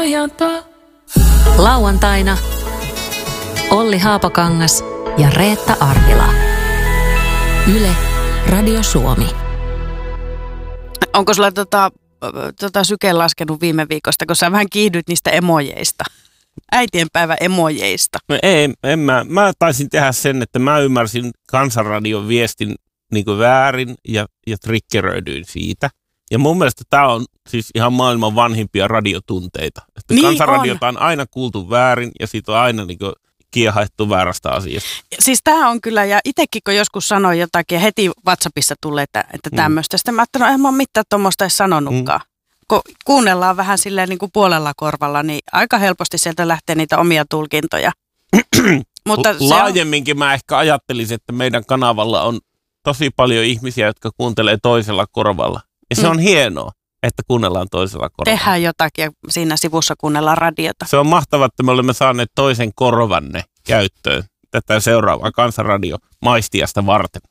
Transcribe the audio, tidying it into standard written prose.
Lauantaina Olli Haapakangas ja Reetta Arvila. Yle Radio Suomi. Onko sulla syke laskenut viime viikosta, kun sä vähän kiihdyt niistä emojeista? Äitienpäivä emojeista. No en mä taisin tehdä sen, että mä ymmärsin Kansanradion viestin niin kuin väärin ja triggeröidyin siitä. Ja mun mielestä tämä on siis ihan maailman vanhimpia radiotunteita. Että niin Kansanradiota on aina kuultu väärin ja siitä on aina niin kuin kiehaettu väärästä asiasta. Siis tämä on kyllä, ja itsekin kun joskus sanoi jotakin ja heti WhatsAppissa tulee, että tämmöistä. Sitten mä ajattelin, en mä ole mitään tuommoista edes sanonutkaan. Kun kuunnellaan vähän silleen niin kuin puolella korvalla, niin aika helposti sieltä lähtee niitä omia tulkintoja. Mutta laajemminkin mä ehkä ajattelisin, että meidän kanavalla on tosi paljon ihmisiä, jotka kuuntelee toisella korvalla. Ja se on hienoa, että kuunnellaan toisella korvalla. Tehdään jotakin ja siinä sivussa kuunnellaan radiota. Se on mahtavaa, että me olemme saaneet toisen korvanne käyttöön tätä seuraavaa Kansanradio maistiasta varten.